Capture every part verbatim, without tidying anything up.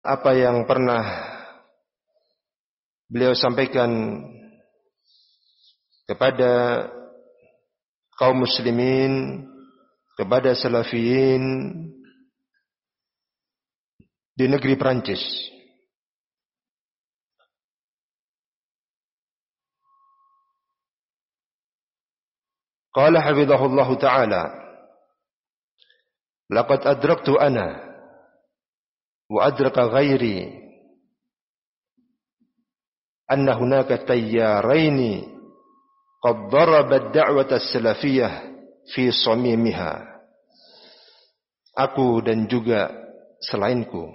apa yang pernah beliau sampaikan kepada kaum muslimin, kepada salafiyin di negeri Perancis. Qala hafizahullahu ta'ala, laqad adraktu ana wa adraka ghairi anna hunaka tayyaraini qad daraba ad-da'wata as-salafiyyah fi samimiha. Aku dan juga selainku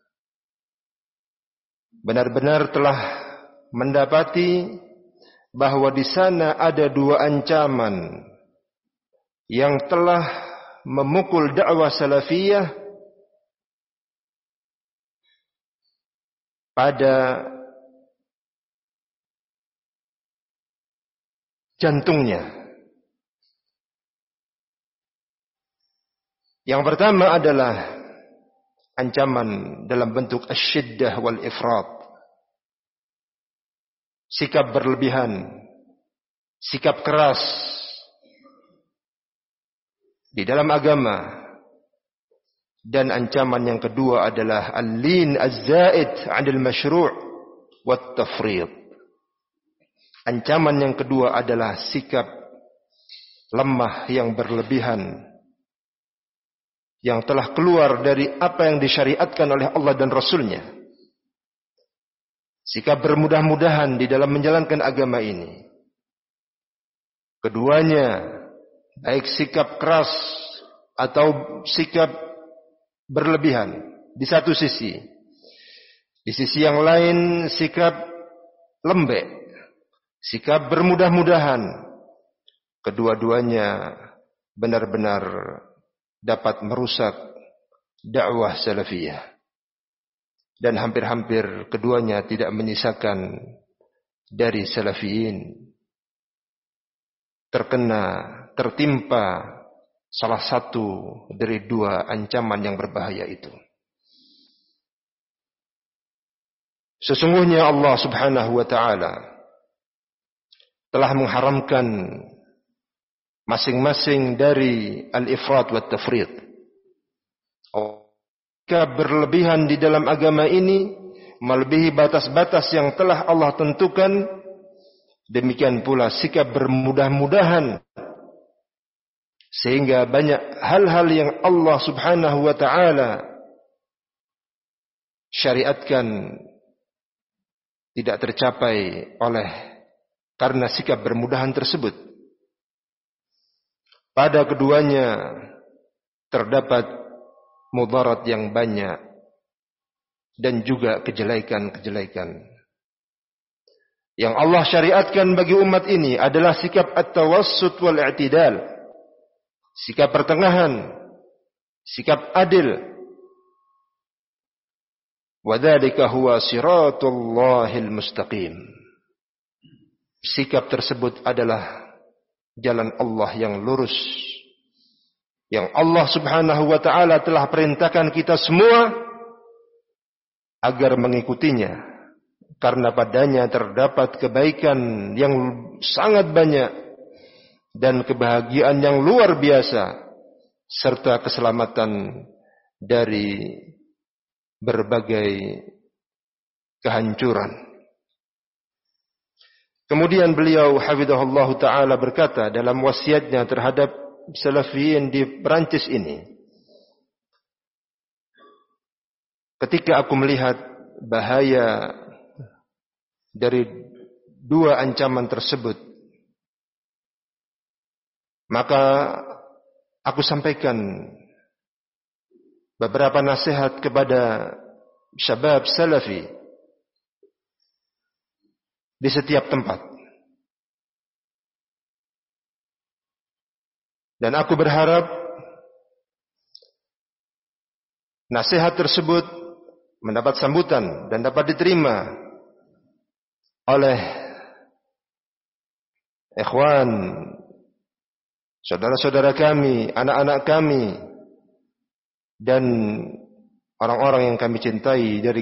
benar-benar telah mendapati bahwa di sana ada dua ancaman yang telah memukul dakwah salafiyah pada jantungnya. Yang pertama adalah ancaman dalam bentuk asyiddah wal ifrat, sikap berlebihan, sikap keras di dalam agama. Dan ancaman yang kedua adalah al-lin az-zaid 'anil masyru' wat tafrid. Ancaman yang kedua adalah sikap lemah yang berlebihan, yang telah keluar dari apa yang disyariatkan oleh Allah dan Rasulnya. Sikap bermudah-mudahan di dalam menjalankan agama ini. Keduanya, baik sikap keras atau sikap berlebihan di satu sisi, di sisi yang lain sikap lembek, sikap bermudah-mudahan, kedua-duanya benar-benar dapat merusak dakwah salafiyah. Dan hampir-hampir keduanya tidak menyisakan dari salafiyin terkena, tertimpa salah satu dari dua ancaman yang berbahaya itu. Sesungguhnya Allah Subhanahu wa ta'ala telah mengharamkan masing-masing dari al-ifrat wa tafrid. Jika berlebihan di dalam agama ini melebihi batas-batas yang telah Allah tentukan, demikian pula sikap bermudah-mudahan sehingga banyak hal-hal yang Allah Subhanahu wa ta'ala syariatkan tidak tercapai oleh karena sikap bermudahan tersebut. Pada keduanya terdapat mudarat yang banyak dan juga kejelekan-kejelekan. Yang Allah syariatkan bagi umat ini adalah sikap at-tawassut wal i'tidal, sikap pertengahan, sikap adil. Wa dzalika huwa siratullahil mustaqim. Sikap tersebut adalah jalan Allah yang lurus, yang Allah Subhanahu wa ta'ala telah perintahkan kita semua agar mengikutinya, karena padanya terdapat kebaikan yang sangat banyak dan kebahagiaan yang luar biasa, serta keselamatan dari berbagai kehancuran. Kemudian beliau hafizahullah ta'ala berkata dalam wasiatnya terhadap salafiyin di Perancis ini, ketika aku melihat bahaya dari dua ancaman tersebut, maka aku sampaikan beberapa nasihat kepada syabab salafi di setiap tempat. Dan aku berharap nasihat tersebut mendapat sambutan dan dapat diterima oleh ikhwan, saudara-saudara kami, anak-anak kami, dan orang-orang yang kami cintai dari